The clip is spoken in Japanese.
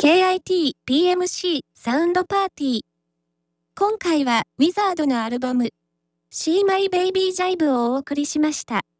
KIT PMC サウンドパーティー。今回はウィザードのアルバム See My Baby Jive をお送りしました。